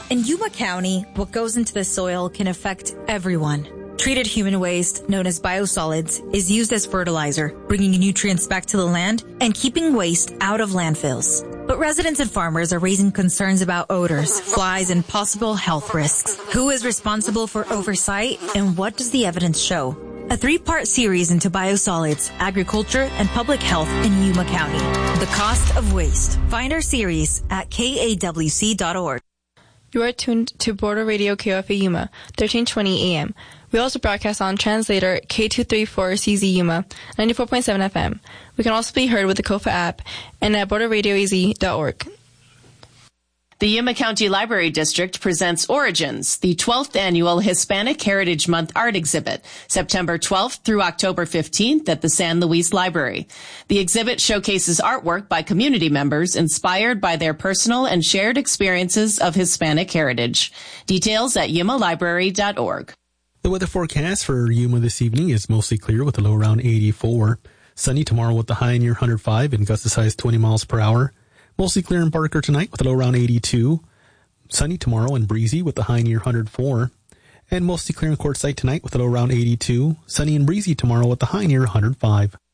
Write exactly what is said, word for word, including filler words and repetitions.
In Yuma County, what goes into the soil can affect everyone. Treated human waste, known as biosolids, is used as fertilizer, bringing nutrients back to the land and keeping waste out of landfills. But residents and farmers are raising concerns about odors, flies, and possible health risks. Who is responsible for oversight, and what does the evidence show? A three-part series into biosolids, agriculture, and public health in Yuma County. The cost of waste. Find our series at K A W C dot org. You are tuned to Border Radio K O F A Yuma, thirteen twenty A M. We also broadcast on translator K two thirty-four C Z Yuma, ninety-four point seven F M. We can also be heard with the K O F A app and at border radio a z dot org. The Yuma County Library District presents Origins, the twelfth annual Hispanic Heritage Month art exhibit, September twelfth through October fifteenth at the San Luis Library. The exhibit showcases artwork by community members inspired by their personal and shared experiences of Hispanic heritage. Details at yuma library dot org. The weather forecast for Yuma this evening is mostly clear with a low around eighty-four. Sunny tomorrow with the high near one hundred five and gusts as high as twenty miles per hour. Mostly clear in Barker tonight with a low around eighty-two. Sunny tomorrow and breezy with the high near one hundred four. And mostly clear in Quartzsite tonight with a low around eighty-two. Sunny and breezy tomorrow with the high near one hundred five.